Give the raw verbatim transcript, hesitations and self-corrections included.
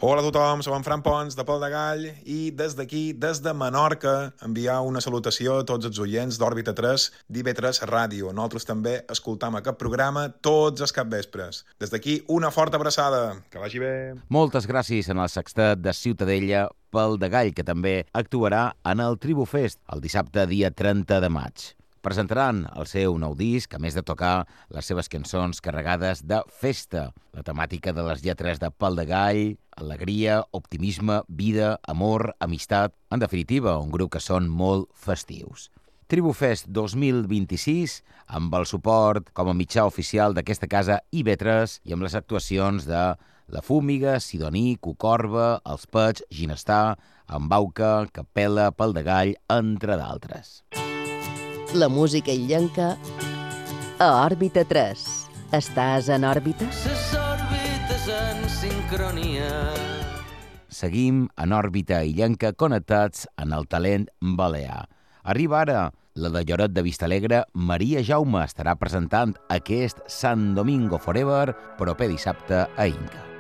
Hola a tothom, som en Fran Pons, de Pol de Gall, i des d'aquí, des de Menorca, enviar una salutació a tots els oients d'Òrbita tres, d'I B tres Ràdio. Nosaltres també escoltam aquest programa tots els capvespres. Des d'aquí, una forta abraçada. Que vagi bé. Moltes gràcies en el sextet de Ciutadella Pol de Gall, que també actuarà en el Tribu Fest el dissabte dia trenta de maig. Presentaran el seu nou disc, a més de tocar les seves cançons carregades de festa. La temàtica de les lletres de Pol de Gall, alegria, optimisme, vida, amor, amistat... En definitiva, un grup que són molt festius. Tribu Fest dos mil vint-i-sis, amb el suport com a mitjà oficial d'aquesta casa I B tres i amb les actuacions de La Fúmiga, Sidoní, Cucorba, Els Pets, Ginestar, Embauca, Capella, Pol de Gall, entre d'altres. La música illenca a Òrbita tres. Estàs en òrbita? Les òrbites en sincronia. Seguim en òrbita illenca connectats en el talent balear. Arriba ara la de Lloret de Vistalegre. Maria Jaume estarà presentant aquest Sant Domingo Forever proper dissabte a Inca.